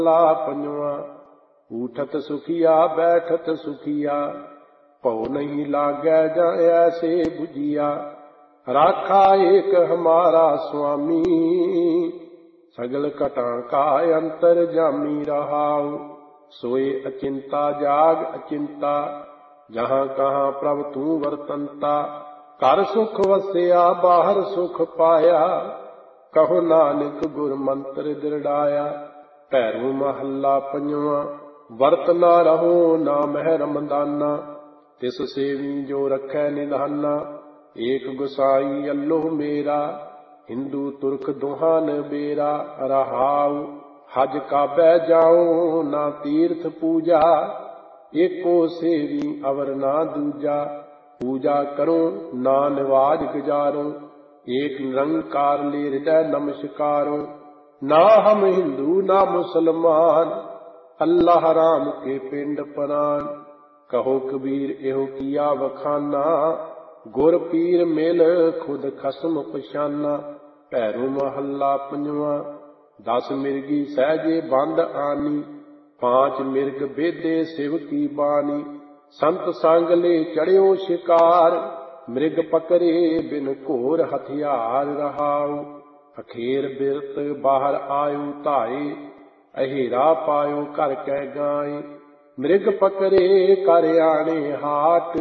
ਲਾ ਪੰਜਵਾ। ਊਠਤ ਸੁਖੀਆ ਬੈਠਤ ਸੁਖੀਆ, ਭਉ ਨਹੀਂ ਲਾਗੈ ਜਾਂ ਐਸੇ ਬੁਝੀਆ। ਰਾਖਾ ਏਕ ਹਮਾਰਾ ਸੁਆਮੀ, ਸਗਲ ਘਟਾਂ ਕਾ ਅੰਤਰ ਜਾਮੀ। ਰਹਾਉ ਸੋਏ ਅਚਿੰਤਾ ਜਾਗ ਅਚਿੰਤਾ, ਜਹਾਂ ਕਹਾਂ ਪ੍ਰਭ ਤੂੰ ਵਰਤੰਤਾ। ਘਰ ਸੁਖ ਵਸਿਆ ਬਾਹਰ ਸੁਖ ਪਾਇਆ, ਕਹੋ ਨਾਨਕ ਗੁਰ ਮੰਤਰ ਦ੍ਰਿੜਾਇਆ। ਭੈਰੋ ਮਹੱਲਾ ਪੰਜਵਾ। ਵਰਤ ਨਾ ਰਹੋ ਨਾ ਮਹਿ ਰਮਦਾਨਾ, ਤਿਸ ਸੇਵੀ ਜੋ ਰਖੈ ਨਿਧਾਨਾ। ਏਕ ਗੁਸਾਈ ਅੱਲੋ ਮੇਰਾ, ਹਿੰਦੂ ਤੁਰਕ ਦੋਹਾਂ ਨਬੇਰਾ। ਰਹਾਉ ਹਜ ਕਾਬੈ ਜਾਉ ਨਾ ਤੀਰਥ ਪੂਜਾ, ਏਕੋ ਸੇਵੀ ਅਵਰ ਨਾ ਦੂਜਾ। ਪੂਜਾ ਕਰੋ ਨਾ ਨਿਵਾਜ ਗੁਜਾਰੋ, ਏਕ ਨਿਰੰਕਾਰ ਲੈ ਹਿਰਦੈ ਨਮਸਕਾਰੋ। ਨਾ ਹਮ ਹਿੰਦੂ ਨਾ ਮੁਸਲਮਾਨ, ਅੱਲਾਹ ਰਾਮ ਕੇ ਪਿੰਡ ਪ੍ਰਾਨ। ਕਹੋ ਕਬੀਰ ਇਹੋ ਕੀਆ ਵਖਾਨਾ, ਗੁਰ ਪੀਰ ਮਿਲ ਖੁਦ ਖਸਮ ਪਛਾਨਾ। ਭੈਰੋ ਮਹੱਲਾ ਪੰਜਵਾ। 10 ਮਿਰਗੀ ਸਹਿਜੇ ਬੰਦ ਆਨੀ, 5 ਮਿਰਗ ਬੇਦੇ ਸਿਵ ਕੀ ਬਾਣੀ। ਸੰਤ ਸੰਗ ਲੈ ਚੜਿਓ ਸ਼ਿਕਾਰ, ਮ੍ਰਿਗ ਪਕਰੇ ਬਿਨ ਘੋਰ ਹਥਿਆਰ। ਰਹਾਉ ਅਖੇਰ ਬਿਰਤ ਬਾਹਰ ਆਇਓ ਧਾਏ, ਅਹੇਰਾ ਪਾਇਓ ਘਰ ਕੈ ਗਾਏ। ਮ੍ਰਿਗ ਪਕਰੇ ਕਰ ਆਣੇ ਹਾਟ,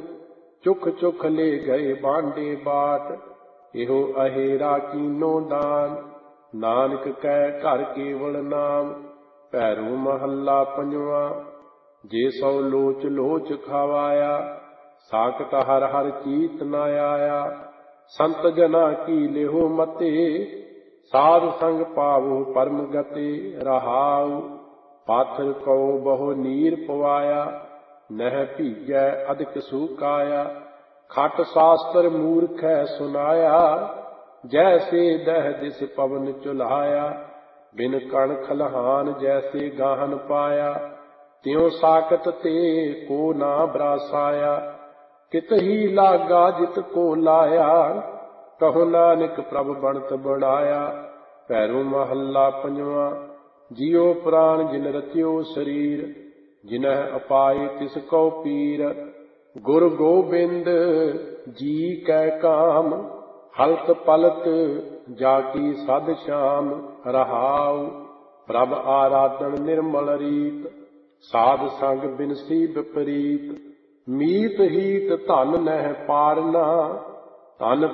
ਚੁਖ ਚੁਖ ਲੈ ਗਏ ਬਾਂਡੇ ਬਾਟ। ਇਹੋ ਅਹੇਰਾ ਕੀਨੋ ਦਾਨ, ਨਾਨਕ ਕੈ ਘਰ ਕੇਵਲ ਨਾਮ। ਭੈਰੋ ਮਹੱਲਾ ਪੰਜਵਾ। ਜੇ ਸੋ ਲੋਚ ਲੋਚ ਖਾਵਾਇਆ, ਸਾਕਟ ਹਰ ਹਰ ਚੀਤ ਨ ਆਇਆ। ਸੰਤ ਜਨਾ ਕੀ ਲਿਹੋ ਮਤੇ, ਸਾਧ ਸੰਗ ਪਾਵੋ ਪਰਮ ਗਤੇ। ਰਹਾਉ ਪਾਥਰ ਕਉ ਬਹੁ ਨੀਰ ਪਵਾਇਆ, ਨਹਿ ਭੀਜੈ ਅਧਿਕ ਸੂਕਾਇਆ। ਖਟ ਸ਼ਾਸਤਰ ਮੂਰਖੈ ਸੁਨਾਇਆ, ਜੈਸੇ ਦਹਿ ਦਿਸ ਪਵਨ ਚੁਲਾਇਆ। ਬਿਨ ਕਣ ਖਲਹਾਨ ਜੈਸੇ ਗਾਹਨ ਪਾਇਆ, ਤਿਉ ਸਾਕਤ ਤੇ ਕੋ ਨਾ ਬਰਾਸਾਇਆ। ਕਿਤ ਹੀ ਲਾਗਾ ਜਿਤ ਕੋ ਲਾਇਆ, ਕਹੋ ਨਾਨਕ ਪ੍ਰਭ ਬਣਤ ਬੜਾਇਆ। ਭੈਰੋ ਮਹੱਲਾ ਪੰਜਵਾ। ਜਿਉ ਪ੍ਰਾਣ ਜਿਨ ਰਚਿਓ ਸਰੀਰ, ਜਿਨਹਿ ਅਪਾਏ ਤਿਸ ਕਉ ਪੀਰ। ਗੁਰ ਗੋਬਿੰਦ ਜੀ ਕੈ ਕਾਮ, ਹਲਤ ਪਲਤ ਜਾ ਕੀ ਸਦ ਸ਼ਾਮ। ਰਹਾਉ ਪ੍ਰਭ ਆਰਾਧਨ ਨਿਰਮਲ ਰੀਤ, ਸਾਧ ਸੰਗ ਬਿਨਸੀ ਵਿਪਰੀਤ। ਮੀਤ ਹੀਤ ਧਨ ਨਹਿ ਪਾਰਨਾ, ਧਨ